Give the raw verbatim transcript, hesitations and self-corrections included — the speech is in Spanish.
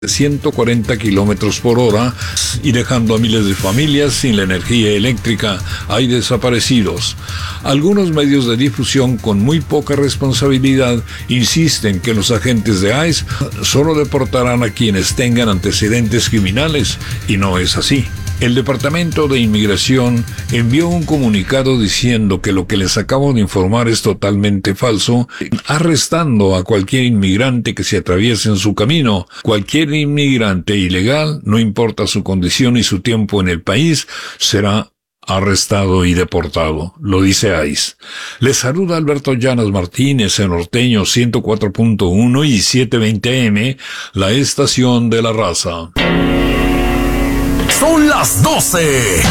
ciento cuarenta kilómetros por hora y dejando a miles de familias sin la energía eléctrica. Hay desaparecidos. Algunos medios de difusión con muy poca responsabilidad insisten que los agentes de ICE solo deportarán a quienes tengan antecedentes criminales, y no es así. El Departamento de Inmigración envió un comunicado diciendo que lo que les acabo de informar es totalmente falso, arrestando a cualquier inmigrante que se atraviese en su camino. Cualquier inmigrante ilegal, no importa su condición y su tiempo en el país, será arrestado y deportado, lo dice ICE. Les saluda Alberto Llanas Martínez en Norteño ciento cuatro punto uno y setecientos veinte eme, la estación de la raza. Son las doce.